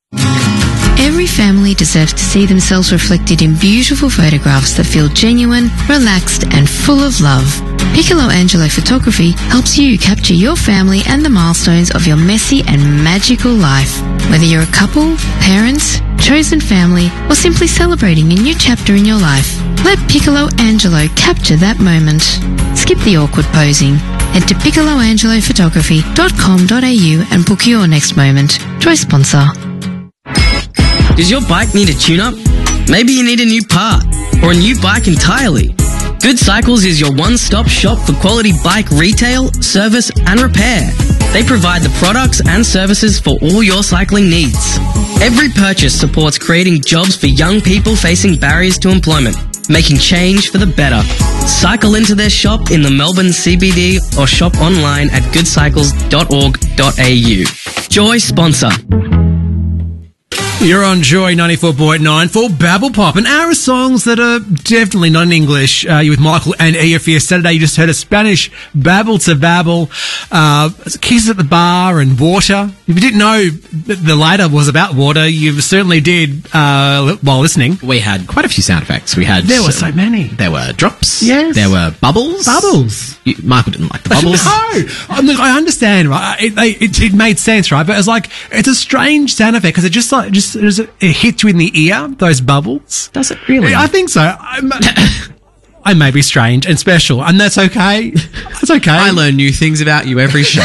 Every family deserves to see themselves reflected in beautiful photographs that feel genuine, relaxed and full of love. Piccolo Angelo Photography helps you capture your family and the milestones of your messy and magical life. Whether you're a couple, parents, chosen family or simply celebrating a new chapter in your life, let Piccolo Angelo capture that moment. Skip the awkward posing. Head to piccoloangelophotography.com.au and book your next moment. Joy sponsor. Does your bike need a tune-up? Maybe you need a new part or a new bike entirely. Good Cycles is your one-stop shop for quality bike retail, service and repair. They provide the products and services for all your cycling needs. Every purchase supports creating jobs for young people facing barriers to employment, making change for the better. Cycle into their shop in the Melbourne CBD or shop online at goodcycles.org.au. Joy sponsor. You're on Joy 94.9 for Babble Pop, an hour of songs that are definitely not in English. You're with Michael and Ia for your Saturday. You just heard a Spanish babble to babble, Kisses at the Bar and Water. If you didn't know the later was about water, you certainly did while listening. We had quite a few sound effects. There were so many. There were drops. Yes. There were bubbles. Michael didn't like the bubbles. No. Look, I understand, right? It made sense, right? But it's like, it's a strange sound effect because it hits you in the ear, those bubbles. Does it really? I think so. I may be strange and special, and that's okay. That's okay. I learn new things about you every show.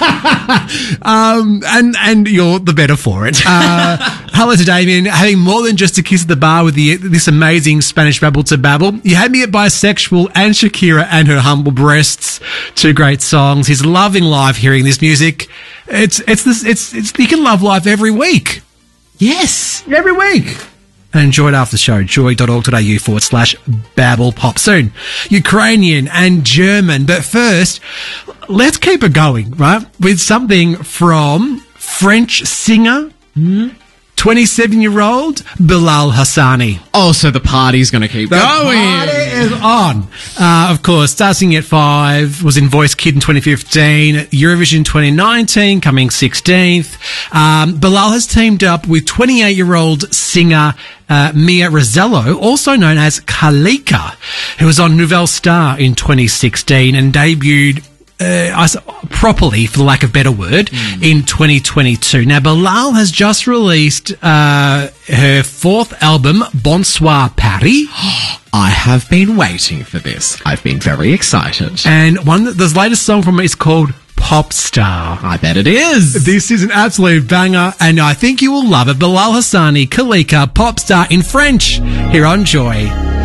And you're the better for it. Hello to Damien. Having more than just a kiss at the bar with this amazing Spanish babble to babble. You had me at Bisexual and Shakira and Her Humble Breasts. Two great songs. He's loving live hearing this music. It's you can love life every week. Yes. Every week. And enjoy it after the show. joy.org.au/babble pop. Soon, Ukrainian and German. But first, let's keep it going, right? With something from French singer, 27-year-old Bilal Hassani. Oh, so the party's going to keep going. The party is on. Of course, starting at 5, was in Voice Kid in 2015, Eurovision 2019, coming 16th. Bilal has teamed up with 28-year-old singer Mia Rosello, also known as Kalika, who was on Nouvelle Star in 2016 and debuted properly, for the lack of a better word, in 2022. Now, Bilal has just released her fourth album, Bonsoir Paris. I have been waiting for this. I've been very excited. And the latest song from it is called Pop Star. I bet it is. This is an absolute banger, and I think you will love it. Bilal Hassani, Kalika, Pop Star in French, here on Joy.